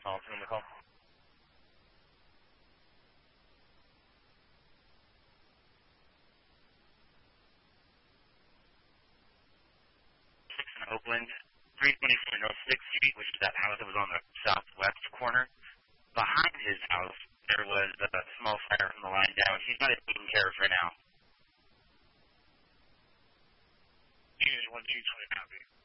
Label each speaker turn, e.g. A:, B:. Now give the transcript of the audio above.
A: I'll turn the call. Six in Oakland, 324 North 6th Street, which is that house that was on the southwest corner. Behind his house, there was a small fire from the line down. He's not taken care of right now.
B: Unit 1220 copy.